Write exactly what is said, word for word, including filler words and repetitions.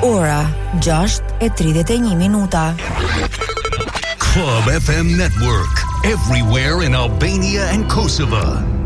Ora gjashtë e tridhjet e një minuta. Club F M Network, everywhere in Albania and Kosovo.